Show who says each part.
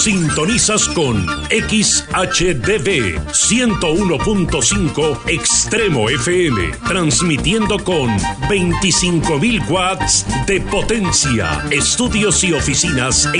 Speaker 1: Sintonizas con XHDV 101.5 Extremo FM, transmitiendo con 25.000 watts de potencia. Estudios y oficinas